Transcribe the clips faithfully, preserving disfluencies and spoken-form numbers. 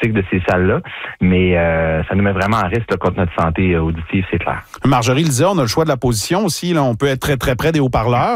acoustiques de ces salles-là. Mais euh, ça nous met vraiment en risque là, contre notre santé auditive, c'est clair. Marjorie le disait, on a le choix de la position aussi. Là, on peut être très, très près des haut-parleurs.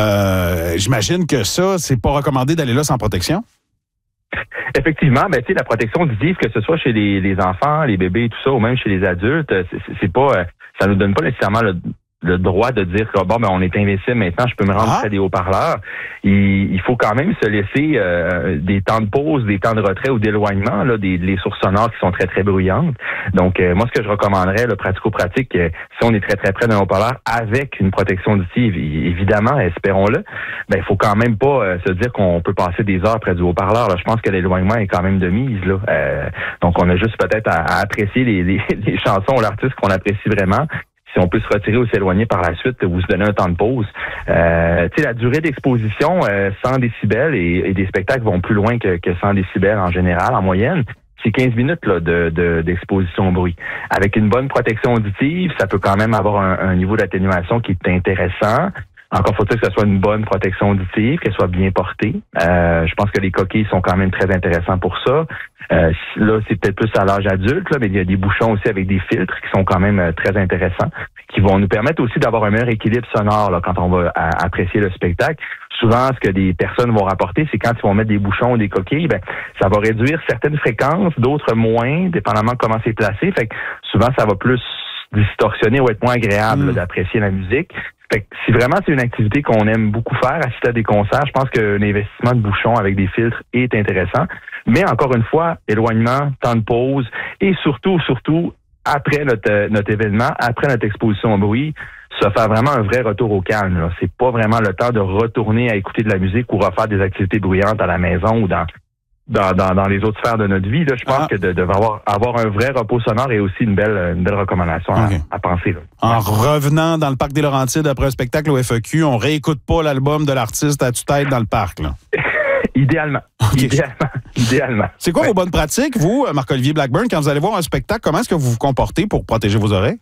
Euh, j'imagine que ça, c'est pas recommandé d'aller là sans protection. Effectivement, ben tu sais, la protection auditive, que ce soit chez les, les enfants, les bébés, tout ça, ou même chez les adultes, c'est, c'est pas, ça nous donne pas nécessairement le, le droit de dire que bon, ben on est invincible maintenant, je peux me rendre Ah. près des haut-parleurs. Il, il faut quand même se laisser euh, des temps de pause, des temps de retrait ou d'éloignement, là, des les sources sonores qui sont très très bruyantes. Donc euh, moi, ce que je recommanderais, le pratico-pratique, euh, si on est très très près d'un haut-parleur avec une protection auditive, évidemment, espérons-le, ben il faut quand même pas euh, se dire qu'on peut passer des heures près du haut-parleur. Là. Je pense que l'éloignement est quand même de mise. Là. Euh, donc on a juste peut-être à, à apprécier les, les, les chansons ou l'artiste qu'on apprécie vraiment. Si on peut se retirer ou s'éloigner par la suite ou se donner un temps de pause. Euh, tu sais, la durée d'exposition, euh, cent décibels et, et des spectacles vont plus loin que, que cent décibels en général, en moyenne. C'est quinze minutes là, de, de, d'exposition au bruit. Avec une bonne protection auditive, ça peut quand même avoir un, un niveau d'atténuation qui est intéressant. Encore faut-il que ce soit une bonne protection auditive, qu'elle soit bien portée. Euh, je pense que les coquilles sont quand même très intéressants pour ça. Euh, là, c'est peut-être plus à l'âge adulte, là, mais il y a des bouchons aussi avec des filtres qui sont quand même euh, très intéressants, qui vont nous permettre aussi d'avoir un meilleur équilibre sonore là, quand on va à, apprécier le spectacle. Souvent, ce que des personnes vont rapporter, c'est quand ils vont mettre des bouchons ou des coquilles, ben ça va réduire certaines fréquences, d'autres moins, dépendamment de comment c'est placé. Fait que souvent, ça va plus distorsionner ou être moins agréable mmh. là, d'apprécier la musique. Fait que si vraiment c'est une activité qu'on aime beaucoup faire, assister à des concerts, je pense qu'un investissement de bouchons avec des filtres est intéressant. Mais encore une fois, éloignement, temps de pause et surtout, surtout, après notre, notre événement, après notre exposition au bruit, ça fait vraiment un vrai retour au calme. Là. C'est pas vraiment le temps de retourner à écouter de la musique ou refaire des activités bruyantes à la maison ou dans Dans, dans, dans les autres sphères de notre vie. Là, je pense ah. que de, de avoir, avoir un vrai repos sonore est aussi une belle, une belle recommandation okay. à, à penser. Là. En revenant dans le parc des Laurentides après un spectacle au F E Q, on réécoute pas l'album de l'artiste à tue-tête dans le parc. Là. Idéalement. Okay. Idéalement. Idéalement. C'est quoi ouais. vos bonnes pratiques, vous, Marc-Olivier Blackburn, quand vous allez voir un spectacle, comment est-ce que vous vous comportez pour protéger vos oreilles?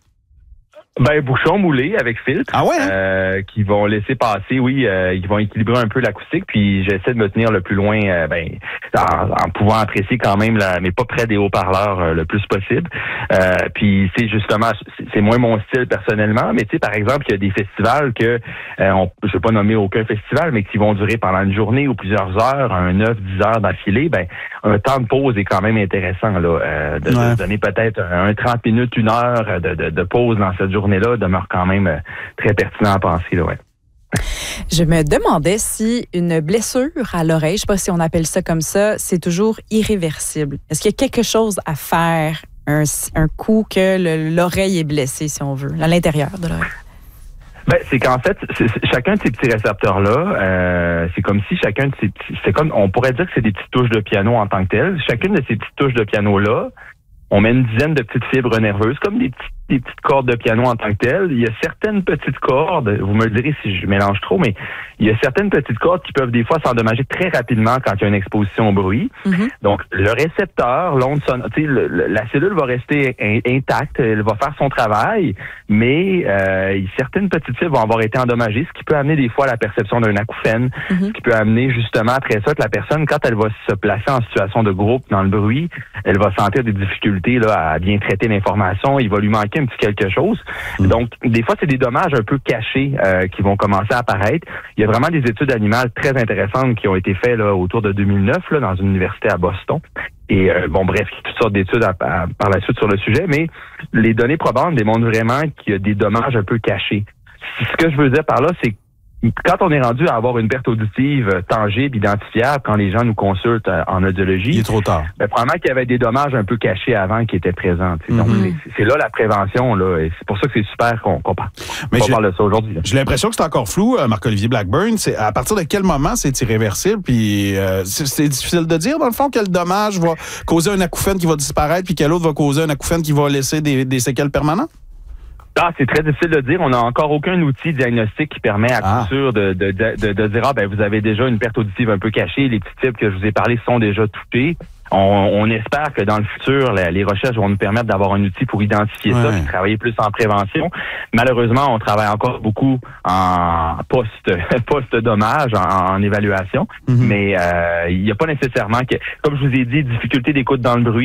Ben, bouchons moulés avec filtre. Ah ouais? Hein? Euh, qui vont laisser passer, oui, euh, ils vont équilibrer un peu l'acoustique, puis j'essaie de me tenir le plus loin, euh, ben, en, en pouvant apprécier quand même, la, mais pas près des haut-parleurs euh, le plus possible. Euh, puis c'est justement, c'est, c'est moins mon style personnellement, mais tu sais, par exemple, il y a des festivals que, euh, on, je vais pas nommer aucun festival, mais qui vont durer pendant une journée ou plusieurs heures, un neuf, dix heures d'affilée, ben, un temps de pause est quand même intéressant, là, euh, de, ouais. de donner peut-être un, un trente minutes, une heure de, de, de pause dans cette journée là demeure quand même euh, très pertinent à penser. Là, ouais. Je me demandais si une blessure à l'oreille, je ne sais pas si on appelle ça comme ça, c'est toujours irréversible. Est-ce qu'il y a quelque chose à faire un, un coup que le, l'oreille est blessée, si on veut, à l'intérieur de l'oreille? Ben, c'est qu'en fait, c'est, c'est, chacun de ces petits récepteurs-là, euh, c'est comme si chacun de ces petits, c'est comme, on pourrait dire que c'est des petites touches de piano en tant que telles. Chacune de ces petites touches de piano-là, on met une dizaine de petites fibres nerveuses, comme des petites, des petites cordes de piano en tant que telles. Il y a certaines petites cordes, vous me le direz si je mélange trop, mais il y a certaines petites cordes qui peuvent des fois s'endommager très rapidement quand il y a une exposition au bruit. Mm-hmm. Donc, le récepteur, l'onde sonore, tu sais, le, le, la cellule va rester in, intacte, elle va faire son travail, mais euh, certaines petites fibres vont avoir été endommagées, ce qui peut amener des fois à la perception d'un acouphène, mm-hmm. ce qui peut amener justement après ça que la personne, quand elle va se placer en situation de groupe dans le bruit, elle va sentir des difficultés là, à bien traiter l'information, il va lui manquer un petit quelque chose. Mmh. Donc, des fois, c'est des dommages un peu cachés euh, qui vont commencer à apparaître. Il y a vraiment des études animales très intéressantes qui ont été faites là, autour de deux mille neuf là, dans une université à Boston. Et euh, bon, bref, toutes sortes d'études à, à, par la suite sur le sujet, mais les données probantes démontrent vraiment qu'il y a des dommages un peu cachés. Ce que je veux dire par là, c'est que quand on est rendu à avoir une perte auditive tangible, identifiable, quand les gens nous consultent en audiologie, il est trop tard. Ben, probablement qu'il y avait des dommages un peu cachés avant qui étaient présents. Mm-hmm. Donc, c'est, c'est là la prévention, là, et c'est pour ça que c'est super qu'on, qu'on, parle, Mais qu'on parle de ça aujourd'hui. Là. J'ai l'impression que c'est encore flou, Marc-Olivier Blackburn. C'est à partir de quel moment c'est irréversible? Puis euh, c'est, c'est difficile de dire, dans le fond, quel dommage va causer un acouphène qui va disparaître, puis quel autre va causer un acouphène qui va laisser des, des séquelles permanentes? Ah, c'est très difficile de dire. On n'a encore aucun outil diagnostique qui permet à ah. coup sûr de, de, de, de, de dire, ah, ben, vous avez déjà une perte auditive un peu cachée. Les petites fibres que je vous ai parlé sont déjà touchées. On, on espère que dans le futur, la, les recherches vont nous permettre d'avoir un outil pour identifier ouais. ça et travailler plus en prévention. Malheureusement, on travaille encore beaucoup en post, post-dommage, en, en évaluation. Mm-hmm. Mais euh, il n'y a pas nécessairement que, comme je vous ai dit, difficulté d'écoute dans le bruit.